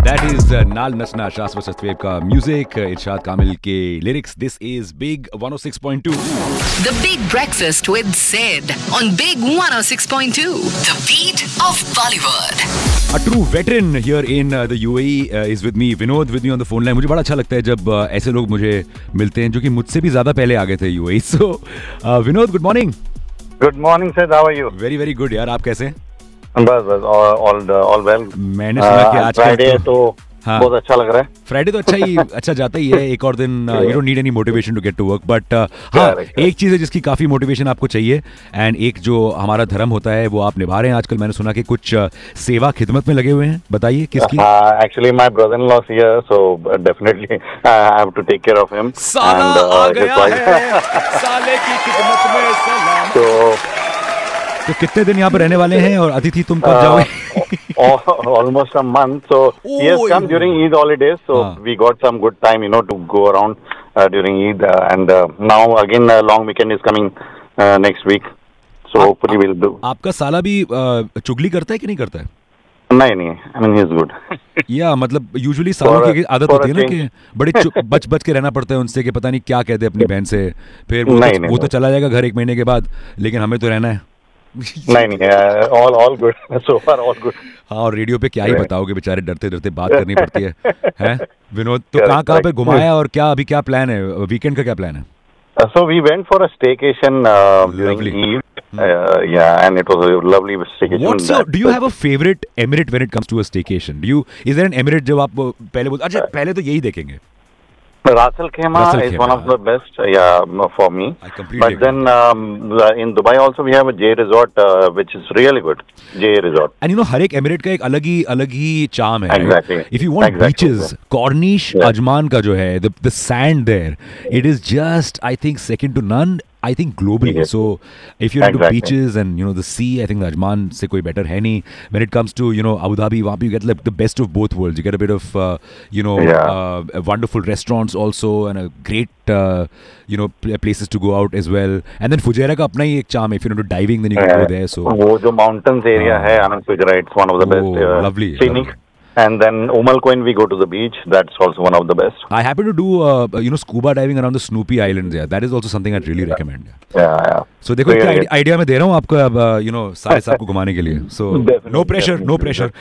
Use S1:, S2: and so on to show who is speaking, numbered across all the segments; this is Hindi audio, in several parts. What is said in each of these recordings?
S1: That is Naal Nasna Shaswat Sastweb ka music, Irshad Kamil ke lyrics. This is Big 106.2.
S2: The Big Breakfast with Sid on Big 106.2. The beat of Bollywood.
S1: A true veteran here in the UAE is with me. Vinod with me on the phone line. मुझे बड़ा अच्छा लगता है जब ऐसे लोग मुझे मिलते हैं जो कि मुझसे भी ज़्यादा पहले आ गए थे UAE. So Vinod, good morning.
S3: Good morning, Sid. How are you?
S1: Very very good यार, आप कैसे हैं?
S3: बस all well.
S1: मैंने सुना कि आज
S3: फ्राइडे तो बहुत अच्छा लग रहा है.
S1: फ्राइडे तो अच्छा जाता ही है. एक और दिन you don't need any motivation to get to work. But हाँ, एक चीज़ है जिसकी काफ़ी मोटिवेशन आपको चाहिए, एंड एक जो हमारा धर्म होता है वो आप निभा रहे हैं आजकल. मैंने सुना कि कुछ सेवा खिदमत में लगे हुए हैं. बताइए किसकी?
S3: Actually, my brother-in-law is here, so definitely I have to take care of him.
S1: साला आ गया है, साले की खिदमत में सलाम. तो कितने दिन यहाँ पर रहने वाले हैं और अतिथि तुम कब जाओगे?
S3: Almost a month. So he has come during Eid holidays. So we got some good time, to go around during Eid. And now again, a long weekend is coming next week. So hopefully we'll do.
S1: आपका साला भी चुगली करता है कि नहीं करता है?
S3: नहीं. I mean, he is good.
S1: या मतलब यूजुअली सालों की आदत होती है ना कि बड़े बच के रहना पड़ता है उनसे कि पता नहीं क्या कहते अपनी बहन से. फिर वो तो चला जाएगा घर 1 महीने के बाद, लेकिन हमें तो रहना है.
S3: नहीं, all good. So far all good.
S1: हाँ, और रेडियो पे क्या ही बताओगे, बेचारे डरते डरते बात करनी पड़ती है. हैं विनोद, तो कहाँ पे घुमाया और अभी क्या प्लान है? वीकेंड का क्या प्लान है?
S3: So we went for a staycation during Eid. And it was a lovely staycation.
S1: Do you have a favorite Emirate when it comes to a staycation? Is there an Emirate जब आप पहले तो यही देखेंगे?
S3: Ras Al Khaimah is one of the best, for me.
S1: I completely
S3: But then in Dubai also we have a J Resort, which is really good. J Resort.
S1: And हर एक एमिरेट का एक अलग ही charm है.
S3: Exactly.
S1: If you want beaches, Cornish, Ajman का जो है, the sand there, it is just, I think, second to none. I think globally. Yes. So if you're into beaches and the sea, I think Ajman से कोई better है नहीं. When it comes to Abu Dhabi, वहाँ पे you get like the best of both worlds. You get a bit of wonderful restaurants also, and a great places to go out as well. And then Fujairah का अपना ही एक charm है. If you're into diving, then you can go there. So
S3: वो जो mountains area है, Anand Fujairah, it's one of the best.
S1: Lovely.
S3: Scenic. And then Umal Queen, we go to the beach. That's also one of the best.
S1: I happen to do scuba diving around the Snoopy Islands. Yeah, that is also something I'd really recommend.
S3: Yeah.
S1: So देखो क्या idea मैं दे रहा हूँ आपको अब सारे साहब को घुमाने के लिए. So no pressure.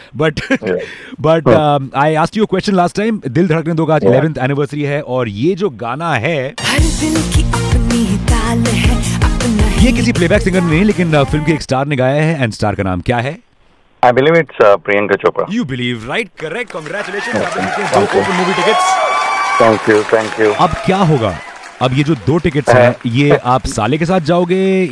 S1: But I asked you a question last time. दिल धड़कने दो का आज 11th anniversary है, और ये जो गाना है
S2: हर दिन की अपनी ताल है, अपना
S1: ये किसी प्लेबैक सिंगर ने नहीं, लेकिन फिल्म के एक स्टार ने गाया है. एंड स्टार का नाम क्या है?
S3: I believe it's Priyanka Chopra.
S1: You believe, right? Correct. Congratulations. आपने जीते 2 open movie tickets.
S3: Thank you.
S1: अब क्या होगा? अब ये जो 2 टिकट्स हैं, ये आप साले के साथ जाओगे